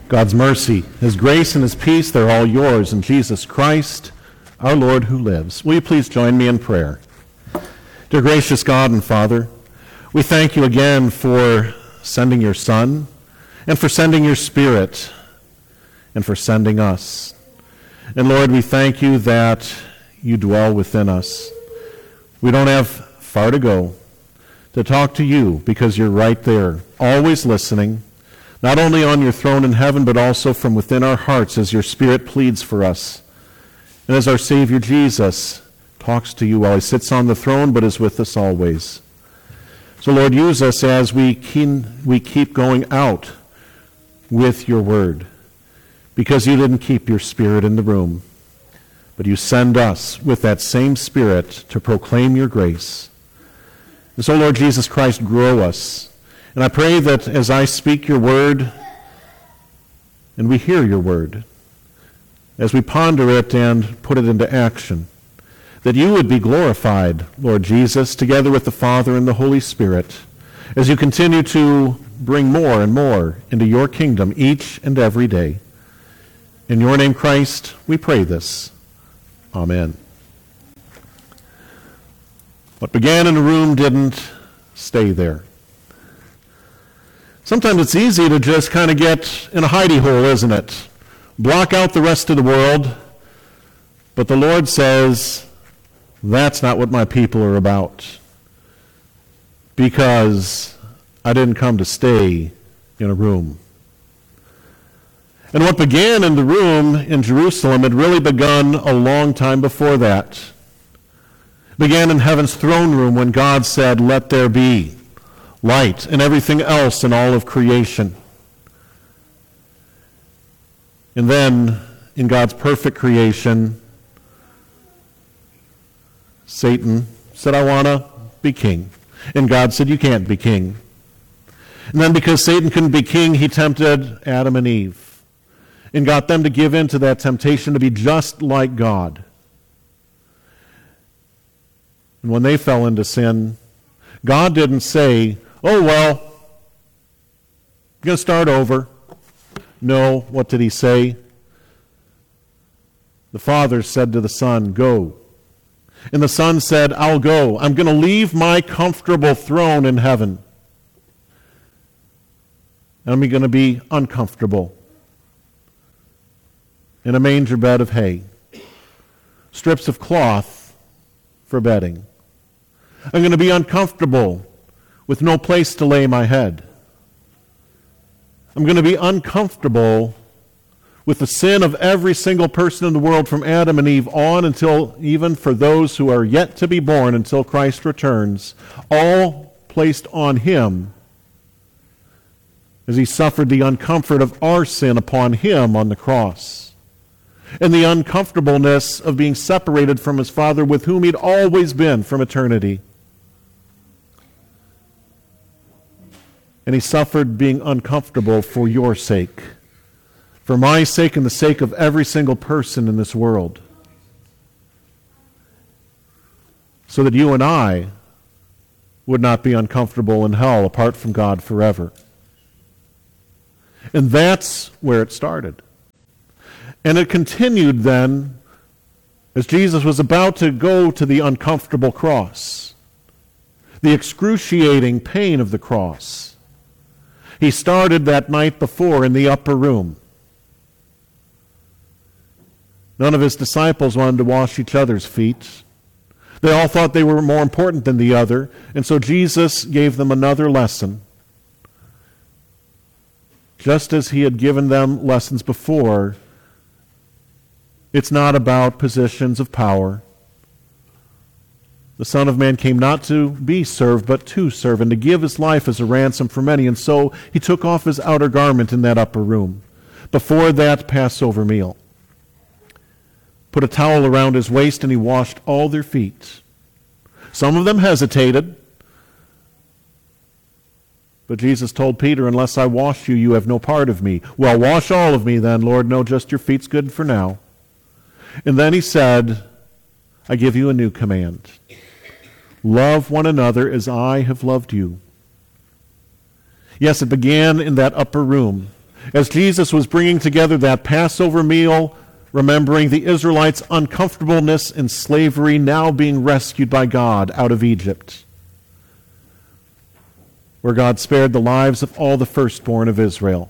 God's mercy, His grace, and His peace, they're all yours in Jesus Christ, our Lord who lives. Will you please join me in prayer? Dear gracious God and Father, we thank you again for sending your Son, and for sending your Spirit, and for sending us. And Lord, we thank you that you dwell within us. We don't have far to go to talk to you because you're right there, always listening, not only on your throne in heaven, but also from within our hearts as your Spirit pleads for us. And as our Savior Jesus talks to you while he sits on the throne, but is with us always. So Lord, use us as we keep going out with your word, because you didn't keep your Spirit in the room, but you send us with that same Spirit to proclaim your grace. And so, Lord Jesus Christ, grow us. And I pray that as I speak your word, and we hear your word, as we ponder it and put it into action, that you would be glorified, Lord Jesus, together with the Father and the Holy Spirit, as you continue to bring more and more into your kingdom each and every day. In your name, Christ, we pray this. Amen. What began in a room didn't stay there. Sometimes it's easy to just kind of get in a hidey hole, isn't it? Block out the rest of the world. But the Lord says, that's not what my people are about. Because I didn't come to stay in a room. And what began in the room in Jerusalem had really begun a long time before that. It began in heaven's throne room when God said, "Let there be light," and everything else in all of creation. And then, in God's perfect creation, Satan said, "I want to be king." And God said, "You can't be king." And then because Satan couldn't be king, he tempted Adam and Eve and got them to give in to that temptation to be just like God. And when they fell into sin, God didn't say, "Oh, well, I'm going to start over." No, what did he say? The Father said to the Son, "Go." And the Son said, "I'll go. I'm going to leave my comfortable throne in heaven. I'm going to be uncomfortable in a manger bed of hay, strips of cloth for bedding. I'm going to be uncomfortable with no place to lay my head. I'm going to be uncomfortable with the sin of every single person in the world from Adam and Eve on until even for those who are yet to be born until Christ returns, all placed on him as he suffered the uncomfort of our sin upon him on the cross. And the uncomfortableness of being separated from his Father with whom he'd always been from eternity. And he suffered being uncomfortable for your sake, for my sake and the sake of every single person in this world, so that you and I would not be uncomfortable in hell apart from God forever. And that's where it started. And it continued then as Jesus was about to go to the uncomfortable cross, the excruciating pain of the cross. He started that night before in the upper room. None of his disciples wanted to wash each other's feet. They all thought they were more important than the other, and so Jesus gave them another lesson. Just as he had given them lessons before, it's not about positions of power. The Son of Man came not to be served, but to serve, and to give his life as a ransom for many. And so he took off his outer garment in that upper room before that Passover meal, put a towel around his waist, and he washed all their feet. Some of them hesitated, but Jesus told Peter, "Unless I wash you, you have no part of me." "Well, wash all of me then, Lord." "No, just your feet's good for now." And then he said, "I give you a new command. Love one another as I have loved you." Yes, it began in that upper room. As Jesus was bringing together that Passover meal, remembering the Israelites' uncomfortableness in slavery, now being rescued by God out of Egypt, where God spared the lives of all the firstborn of Israel,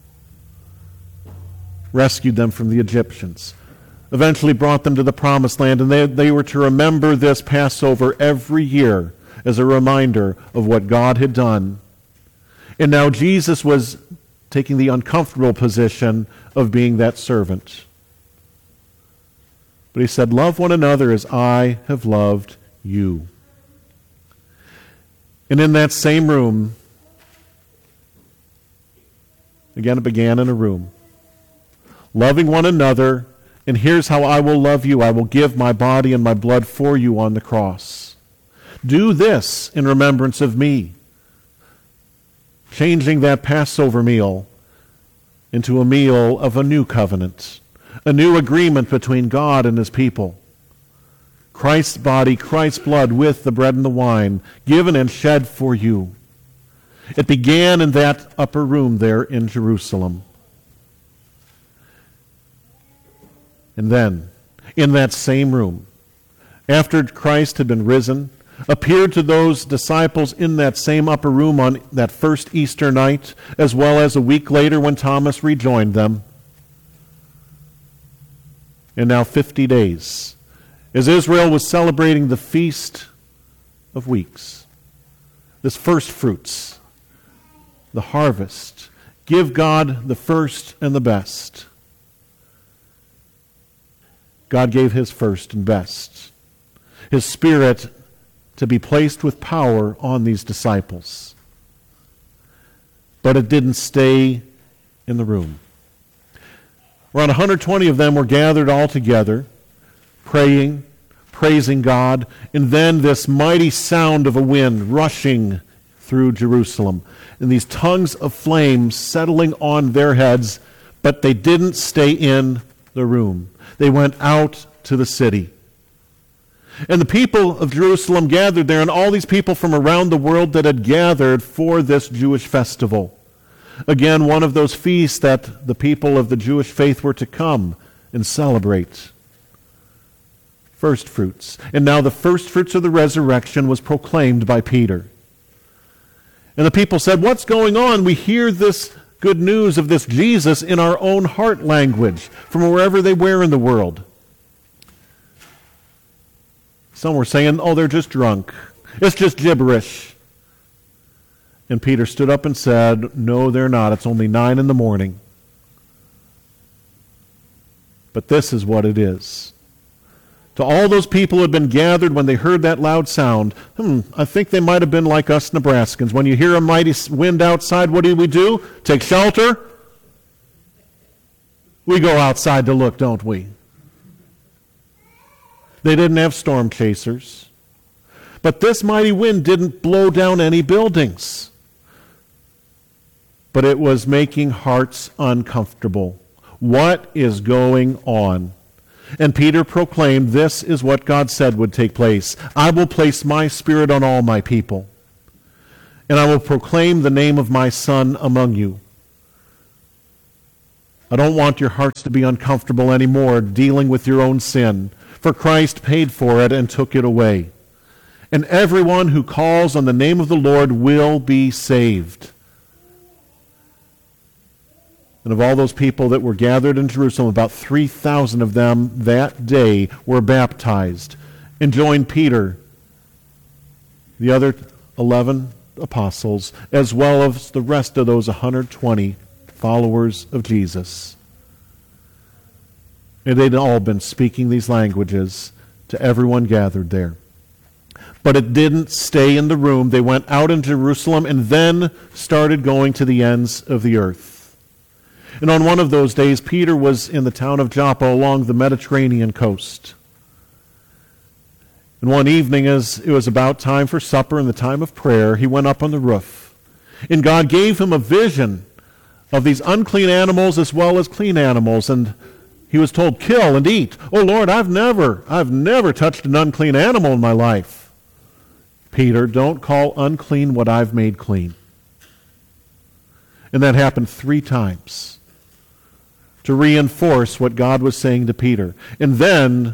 rescued them from the Egyptians, eventually brought them to the Promised Land, and they were to remember this Passover every year as a reminder of what God had done. And now Jesus was taking the uncomfortable position of being that servant. But he said, "Love one another as I have loved you." And in that same room, again it began in a room, loving one another, and here's how I will love you. I will give my body and my blood for you on the cross. Do this in remembrance of me. Changing that Passover meal into a meal of a new covenant, a new agreement between God and his people. Christ's body, Christ's blood with the bread and the wine, given and shed for you. It began in that upper room there in Jerusalem. And then, in that same room, after Christ had been risen, appeared to those disciples in that same upper room on that first Easter night, as well as a week later when Thomas rejoined them. And now 50 days, as Israel was celebrating the Feast of Weeks, this first fruits, the harvest, give God the first and the best. God gave his first and best, his Spirit to be placed with power on these disciples. But it didn't stay in the room. Around 120 of them were gathered all together, praying, praising God, and then this mighty sound of a wind rushing through Jerusalem, and these tongues of flame settling on their heads, but they didn't stay in the room. They went out to the city. And the people of Jerusalem gathered there, and all these people from around the world that had gathered for this Jewish festival. Again, one of those feasts that the people of the Jewish faith were to come and celebrate. First fruits. And now the first fruits of the resurrection was proclaimed by Peter. And the people said, "What's going on? We hear this good news of this Jesus in our own heart language from wherever they were in the world." Some were saying, "Oh, they're just drunk. It's just gibberish." And Peter stood up and said, "No, they're not. It's only 9 a.m. But this is what it is. To all those people who had been gathered when they heard that loud sound, I think they might have been like us Nebraskans. When you hear a mighty wind outside, what do? Take shelter? We go outside to look, don't we? They didn't have storm chasers. But this mighty wind didn't blow down any buildings. But it was making hearts uncomfortable. What is going on? And Peter proclaimed, this is what God said would take place. I will place my Spirit on all my people, and I will proclaim the name of my Son among you. I don't want your hearts to be uncomfortable anymore dealing with your own sin, for Christ paid for it and took it away. And everyone who calls on the name of the Lord will be saved. And of all those people that were gathered in Jerusalem, about 3,000 of them that day were baptized and joined Peter, the other 11 apostles, as well as the rest of those 120 followers of Jesus. And they'd all been speaking these languages to everyone gathered there. But it didn't stay in the room. They went out in Jerusalem and then started going to the ends of the earth. And on one of those days, Peter was in the town of Joppa along the Mediterranean coast. And one evening, as it was about time for supper and the time of prayer, he went up on the roof. And God gave him a vision of these unclean animals as well as clean animals. And he was told, kill and eat. Oh Lord, I've never touched an unclean animal in my life. Peter, don't call unclean what I've made clean. And that happened 3 times to reinforce what God was saying to Peter. And then,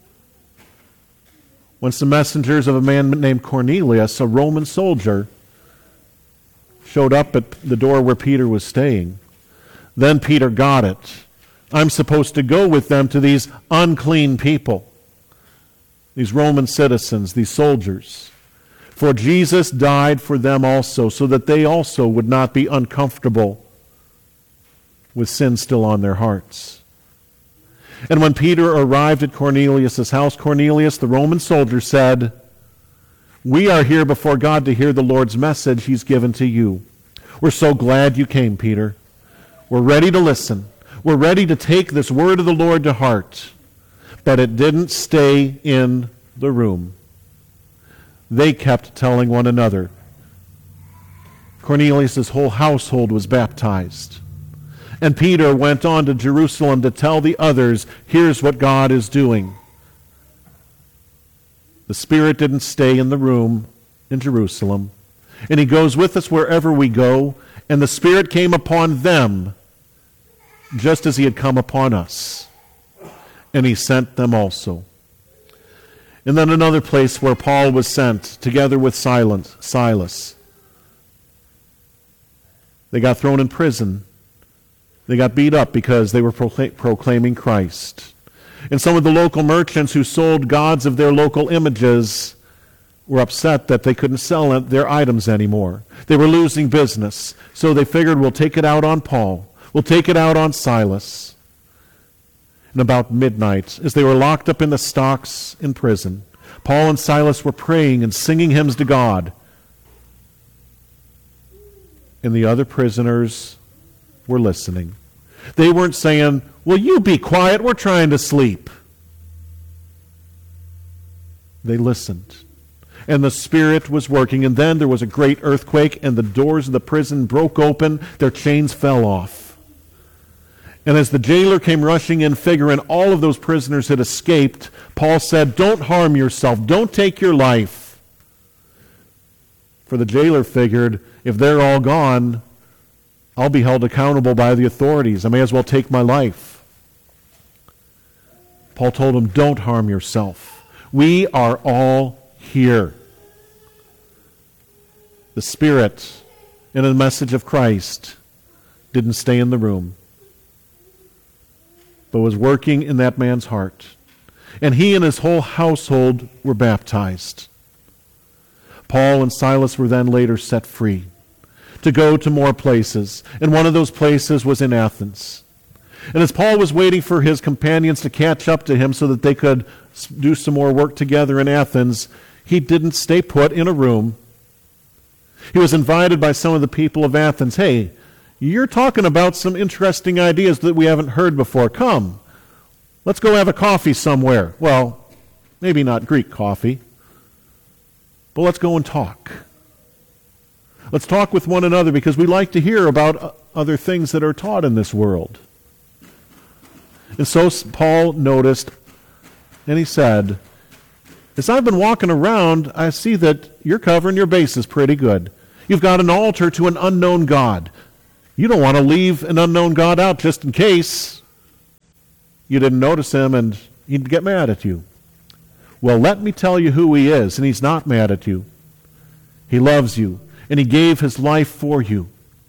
when some messengers of a man named Cornelius, a Roman soldier, showed up at the door where Peter was staying, then Peter got it. I'm supposed to go with them to these unclean people, these Roman citizens, these soldiers. For Jesus died for them also, so that they also would not be uncomfortable with sin still on their hearts. And when Peter arrived at Cornelius' house, Cornelius, the Roman soldier, said, "We are here before God to hear the Lord's message He's given to you. We're so glad you came, Peter. We're ready to listen. We're ready to take this word of the Lord to heart." But it didn't stay in the room. They kept telling one another. Cornelius' whole household was baptized. And Peter went on to Jerusalem to tell the others, here's what God is doing. The Spirit didn't stay in the room in Jerusalem. And He goes with us wherever we go. And the Spirit came upon them just as He had come upon us. And He sent them also. And then another place where Paul was sent, together with Silas. They got thrown in prison. They got beat up because they were proclaiming Christ. And some of the local merchants who sold gods of their local images were upset that they couldn't sell their items anymore. They were losing business. So they figured, we'll take it out on Paul. We'll take it out on Silas. And about midnight, as they were locked up in the stocks in prison, Paul and Silas were praying and singing hymns to God. And the other prisoners were listening. They weren't saying, "Will you be quiet? We're trying to sleep." They listened. And the Spirit was working. And then there was a great earthquake, and the doors of the prison broke open. Their chains fell off. And as the jailer came rushing in, figuring all of those prisoners had escaped, Paul said, "Don't harm yourself. Don't take your life." For the jailer figured, if they're all gone, I'll be held accountable by the authorities. I may as well take my life. Paul told him, "Don't harm yourself. We are all here." The Spirit and the message of Christ didn't stay in the room, but was working in that man's heart. And he and his whole household were baptized. Paul and Silas were then later set free to go to more places. And one of those places was in Athens. And as Paul was waiting for his companions to catch up to him so that they could do some more work together in Athens, he didn't stay put in a room. He was invited by some of the people of Athens. "Hey, you're talking about some interesting ideas that we haven't heard before. Come, let's go have a coffee somewhere." Well, maybe not Greek coffee, but let's go and talk. Let's talk with one another because we like to hear about other things that are taught in this world. And so Paul noticed, and he said, "As I've been walking around, I see that you're covering your bases pretty good. You've got an altar to an unknown God. You don't want to leave an unknown God out just in case you didn't notice him and he'd get mad at you. Well, let me tell you who he is, and he's not mad at you. He loves you, and he gave his life for you.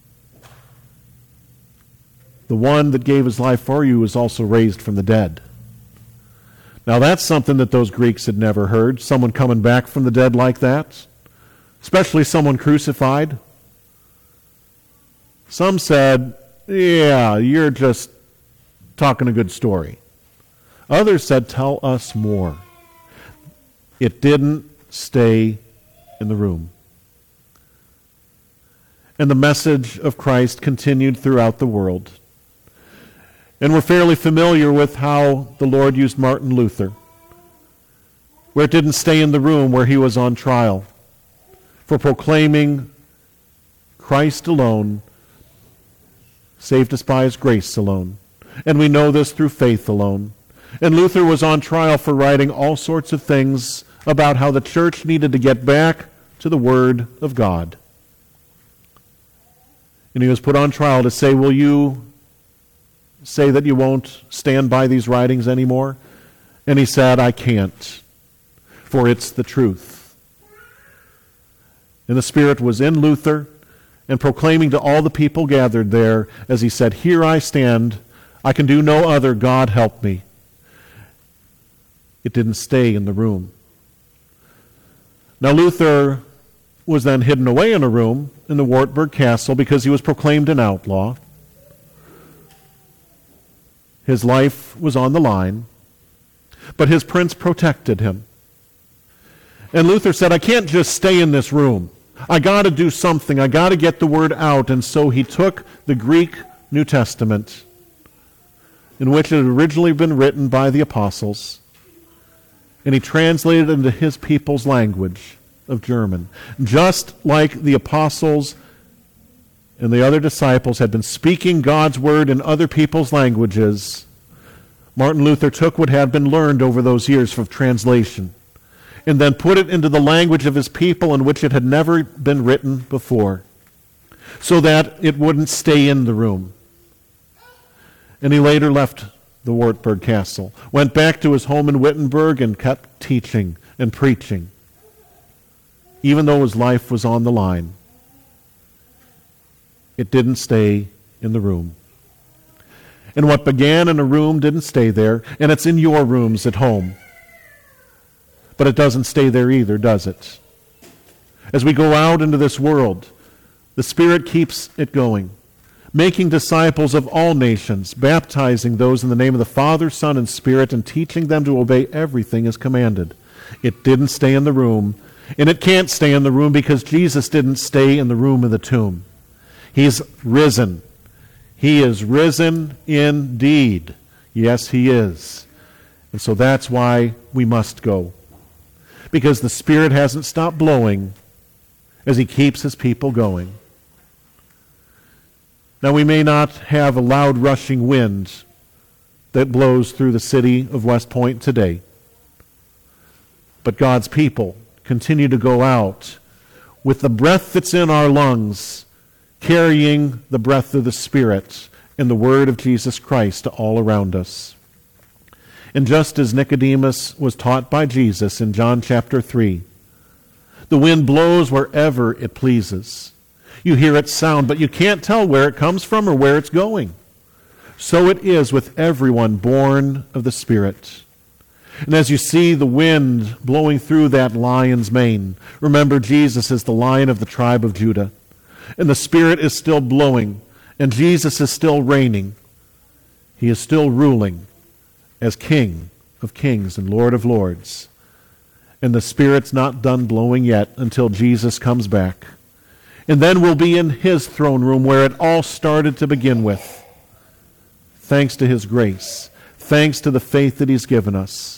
The one that gave his life for you was also raised from the dead." Now that's something that those Greeks had never heard, someone coming back from the dead like that, especially someone crucified. Some said, "Yeah, you're just talking a good story." Others said, "Tell us more." It didn't stay in the room. And the message of Christ continued throughout the world. And we're fairly familiar with how the Lord used Martin Luther, where it didn't stay in the room where he was on trial for proclaiming Christ alone, saved us by his grace alone. And we know this through faith alone. And Luther was on trial for writing all sorts of things about how the church needed to get back to the Word of God. And he was put on trial to say, will you say that you won't stand by these writings anymore? And he said, I can't, for it's the truth. And the Spirit was in Luther and proclaiming to all the people gathered there as he said, here I stand, I can do no other, God help me. It didn't stay in the room. Now Luther was then hidden away in a room in the Wartburg Castle because he was proclaimed an outlaw. His life was on the line, but his prince protected him. And Luther said, I can't just stay in this room. I got to do something. I got to get the word out. And so he took the Greek New Testament, in which it had originally been written by the apostles, and he translated it into his people's language of German. Just like the apostles and the other disciples had been speaking God's word in other people's languages, Martin Luther took what had been learned over those years of translation and then put it into the language of his people in which it had never been written before, so that it wouldn't stay in the room. And he later left the Wartburg Castle, went back to his home in Wittenberg, and kept teaching and preaching, even though his life was on the line. It didn't stay in the room. And what began in a room didn't stay there, and it's in your rooms at home. But it doesn't stay there either, does it? As we go out into this world, the Spirit keeps it going, making disciples of all nations, baptizing those in the name of the Father, Son, and Spirit, and teaching them to obey everything as commanded. It didn't stay in the room, and it can't stay in the room because Jesus didn't stay in the room of the tomb. He's risen. He is risen indeed. Yes, he is. And so that's why we must go, because the Spirit hasn't stopped blowing as he keeps his people going. Now, we may not have a loud rushing wind that blows through the city of West Point today, but God's people continue to go out with the breath that's in our lungs, carrying the breath of the Spirit and the word of Jesus Christ to all around us. And just as Nicodemus was taught by Jesus in John chapter 3, the wind blows wherever it pleases. You hear its sound, but you can't tell where it comes from or where it's going. So it is with everyone born of the Spirit. And as you see the wind blowing through that lion's mane, remember Jesus is the Lion of the tribe of Judah. And the Spirit is still blowing, and Jesus is still reigning. He is still ruling as King of kings and Lord of lords. And the Spirit's not done blowing yet until Jesus comes back. And then we'll be in his throne room where it all started to begin with. Thanks to his grace. Thanks to the faith that he's given us.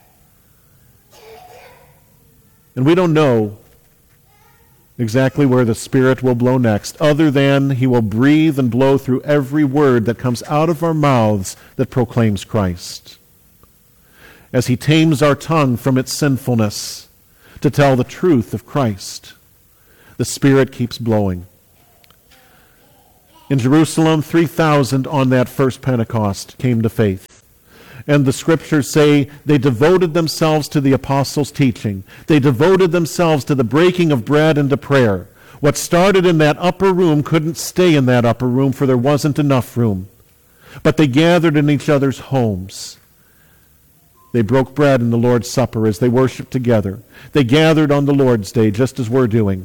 And we don't know exactly where the Spirit will blow next, other than he will breathe and blow through every word that comes out of our mouths that proclaims Christ. As he tames our tongue from its sinfulness to tell the truth of Christ, the Spirit keeps blowing. In Jerusalem, 3,000 on that first Pentecost came to faith. And the Scriptures say they devoted themselves to the apostles' teaching. They devoted themselves to the breaking of bread and to prayer. What started in that upper room couldn't stay in that upper room, for there wasn't enough room. But they gathered in each other's homes. They broke bread in the Lord's Supper as they worshiped together. They gathered on the Lord's Day, just as we're doing.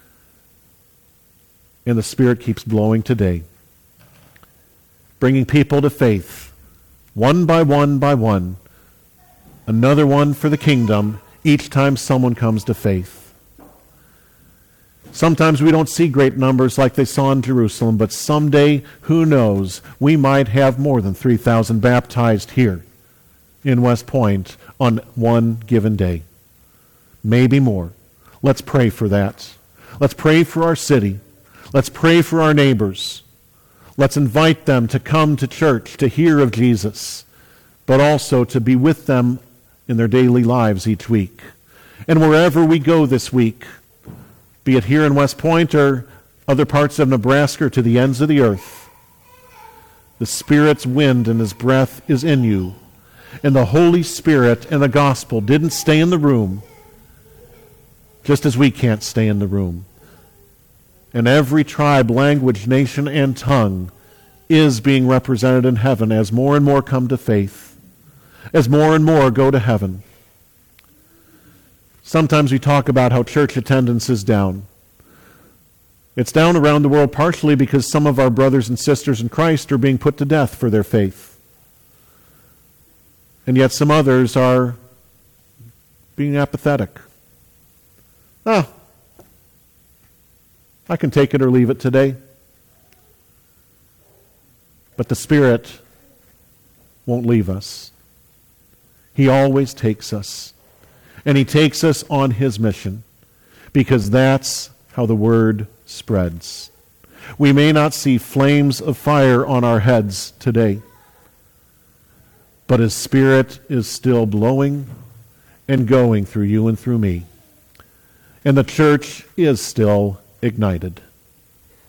And the Spirit keeps blowing today, bringing people to faith. One by one by one, another one for the kingdom, each time someone comes to faith. Sometimes we don't see great numbers like they saw in Jerusalem, but someday, who knows, we might have more than 3,000 baptized here in West Point on one given day. Maybe more. Let's pray for that. Let's pray for our city. Let's pray for our neighbors. Let's invite them to come to church to hear of Jesus, but also to be with them in their daily lives each week. And wherever we go this week, be it here in West Point or other parts of Nebraska, or to the ends of the earth. The Spirit's wind and His breath is in you. And the Holy Spirit and the gospel didn't stay in the room, just as we can't stay in the room. And every tribe, language, nation, and tongue is being represented in heaven as more and more come to faith, as more and more go to heaven. Sometimes we talk about how church attendance is down. It's down around the world partially because some of our brothers and sisters in Christ are being put to death for their faith. And yet some others are being apathetic. I can take it or leave it today. But the Spirit won't leave us. He always takes us. And He takes us on His mission, because that's how the Word spreads. We may not see flames of fire on our heads today, but His Spirit is still blowing and going through you and through me. And the church is still ignited.